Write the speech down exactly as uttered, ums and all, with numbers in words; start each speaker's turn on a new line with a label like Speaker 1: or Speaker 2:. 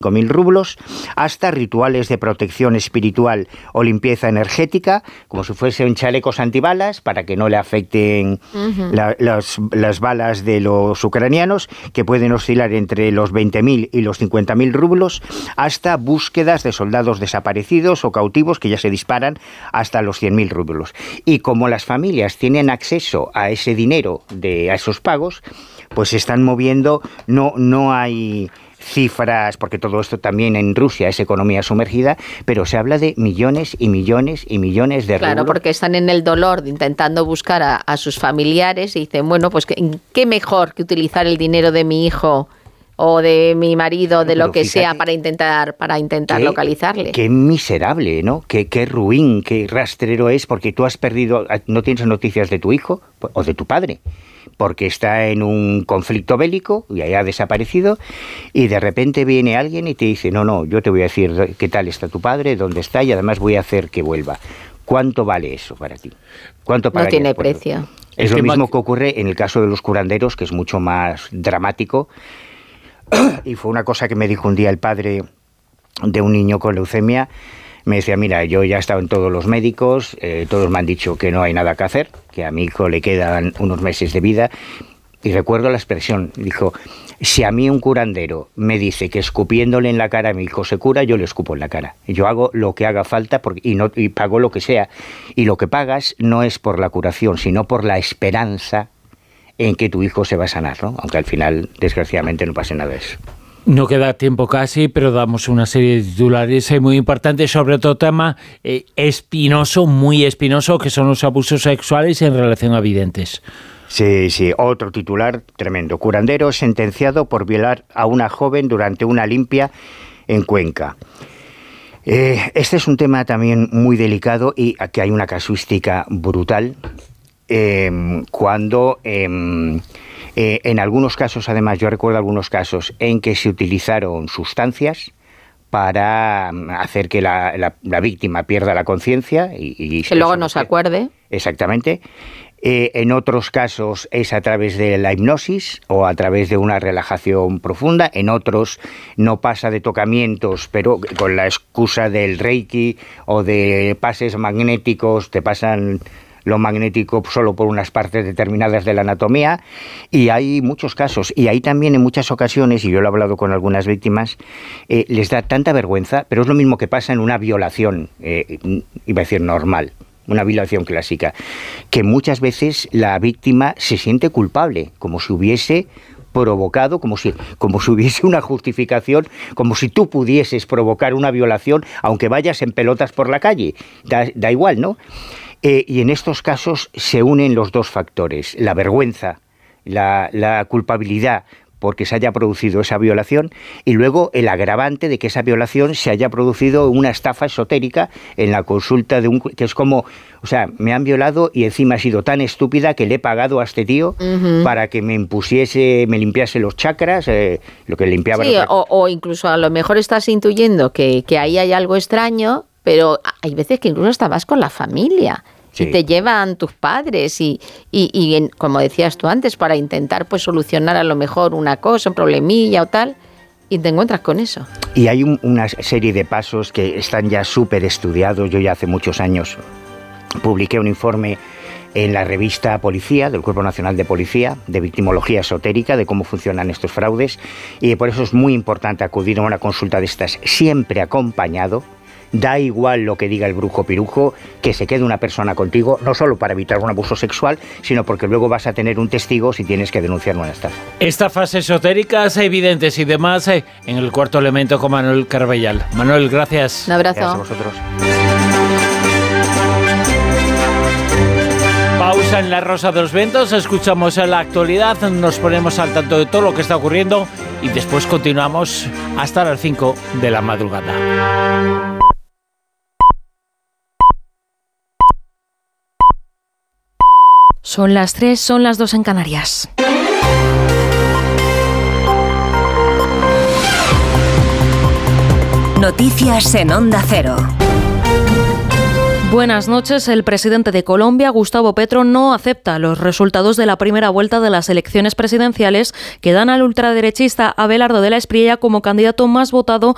Speaker 1: cinco mil rublos, hasta rituales de protección espiritual o limpieza energética, como si fuesen chalecos antibalas para que no le afecten uh-huh. la, las, las balas de los ucranianos, que pueden oscilar entre los veinte mil y los cincuenta mil rublos, hasta búsquedas de soldados desaparecidos o cautivos que ya se disparan hasta los cien mil rublos. Y como las familias tienen acceso a ese dinero, de, a esos pagos, pues se están moviendo, no, no hay cifras, porque todo esto también en Rusia es economía sumergida, pero se habla de millones y millones y millones de
Speaker 2: Claro,
Speaker 1: rublos.
Speaker 2: porque están en el dolor intentando buscar a, a sus familiares y dicen, bueno, pues ¿qué, qué mejor que utilizar el dinero de mi hijo o de mi marido, de
Speaker 1: pero
Speaker 2: lo que
Speaker 1: fíjate,
Speaker 2: sea, para intentar para intentar
Speaker 1: qué,
Speaker 2: localizarle?
Speaker 1: Qué miserable, ¿no? Qué, qué ruin, qué rastrero es, porque tú has perdido, no tienes noticias de tu hijo o de tu padre, porque está en un conflicto bélico y haya desaparecido, y de repente viene alguien y te dice, no, no, yo te voy a decir qué tal está tu padre, dónde está, y además voy a hacer que vuelva. ¿Cuánto vale eso para ti? ¿Cuánto
Speaker 2: No tiene precio.
Speaker 1: Es lo mismo que ocurre en el caso de los curanderos, que es mucho más dramático, y fue una cosa que me dijo un día el padre de un niño con leucemia. Me decía, mira, yo ya he estado en todos los médicos, eh, todos me han dicho que no hay nada que hacer, que a mi hijo le quedan unos meses de vida. Y recuerdo la expresión, dijo, si a mí un curandero me dice que escupiéndole en la cara a mi hijo se cura, yo le escupo en la cara. Yo hago lo que haga falta porque, y, no, y pago lo que sea. Y lo que pagas no es por la curación, sino por la esperanza en que tu hijo se va a sanar, ¿no? Aunque al final, desgraciadamente, no pase nada de eso.
Speaker 3: No queda tiempo casi, pero damos una serie de titulares muy importantes sobre otro tema eh, espinoso, muy espinoso, que son los abusos sexuales en relación a videntes.
Speaker 1: Sí, sí, otro titular tremendo. Curandero sentenciado por violar a una joven durante una limpia en Cuenca. Eh, este es un tema también muy delicado y aquí hay una casuística brutal. Eh, cuando... Eh, Eh, en algunos casos, además, yo recuerdo algunos casos en que se utilizaron sustancias para hacer que la, la, la víctima pierda la conciencia y, y
Speaker 2: que luego no se acuerde.
Speaker 1: Exactamente. Eh, en otros casos es a través de la hipnosis o a través de una relajación profunda. En otros no pasa de tocamientos, pero con la excusa del reiki o de pases magnéticos te pasan lo magnético solo por unas partes determinadas de la anatomía, y hay muchos casos, y ahí también en muchas ocasiones, y yo lo he hablado con algunas víctimas, eh, les da tanta vergüenza, pero es lo mismo que pasa en una violación, eh, iba a decir normal, una violación clásica, que muchas veces la víctima se siente culpable, como si hubiese provocado, como si, como si hubiese una justificación, como si tú pudieses provocar una violación, aunque vayas en pelotas por la calle, da, da igual, ¿no? Eh, y en estos casos se unen los dos factores, la vergüenza, la, la culpabilidad porque se haya producido esa violación, y luego el agravante de que esa violación se haya producido una estafa esotérica en la consulta de un... que es como, o sea, me han violado y encima he sido tan estúpida que le he pagado a este tío uh-huh. para que me impusiese, me limpiase los chakras, eh, lo que limpiaba...
Speaker 2: Sí, o, o incluso a lo mejor estás intuyendo que, que ahí hay algo extraño, pero hay veces que incluso hasta vas con la familia. Sí. Y te llevan tus padres y, y, y en, como decías tú antes, para intentar pues solucionar a lo mejor una cosa, un problemilla o tal, y te encuentras con eso.
Speaker 1: Y hay un, una serie de pasos que están ya súper estudiados. Yo ya hace muchos años publiqué un informe en la revista Policía, del Cuerpo Nacional de Policía, de victimología esotérica, de cómo funcionan estos fraudes, y por eso es muy importante acudir a una consulta de estas siempre acompañado. Da igual lo que diga el brujo pirujo, que se quede una persona contigo, no solo para evitar un abuso sexual, sino porque luego vas a tener un testigo si tienes que denunciar una estafa.
Speaker 3: Estafas esotéricas, evidentes y demás eh, en el Cuarto Elemento con Manuel Carbellal. Manuel, gracias.
Speaker 2: Un abrazo.
Speaker 1: Gracias a vosotros.
Speaker 3: Pausa en La Rosa de los Vientos, escuchamos la actualidad, nos ponemos al tanto de todo lo que está ocurriendo y después continuamos hasta las cinco de la madrugada.
Speaker 4: Son las tres, son las dos en Canarias.
Speaker 5: Noticias en Onda Cero.
Speaker 4: Buenas noches. El presidente de Colombia, Gustavo Petro, no acepta los resultados de la primera vuelta de las elecciones presidenciales que dan al ultraderechista Abelardo de la Espriella como candidato más votado